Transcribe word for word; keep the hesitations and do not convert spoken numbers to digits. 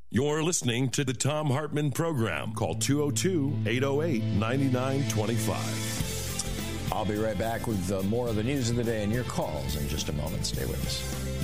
You're listening to the Thom Hartmann Program. Call two oh two, eight oh eight, nine nine two five. I'll be right back with uh, more of the news of the day and your calls in just a moment. Stay with us.